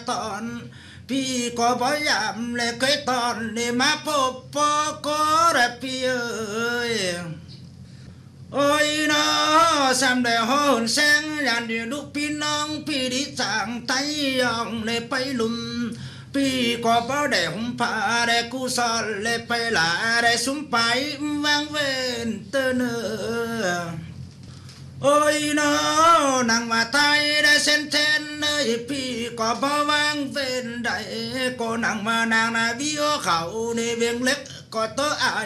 ตอนพี่ก็พยายามและเคยตอนนี่มาพบปอก็ระพี่เอ้ยโอ้ยน้อสามได้หอนแสงยันดีลูกพี่น้องพี่ดิสั่งไตยองในไปลุมพี่ก็เป้าได้หุ่มผ้าได้กูสอนเลยไปหลาได้สุมไปวางเว้นเตอเนอโอ้ยน้อนางว่าไทยได้เส้นเทนเลยพี่ก็บ่วางเว้นได้ก็นางมานางนาวิโอเขาในเวียงเล็กก็ตัวอาย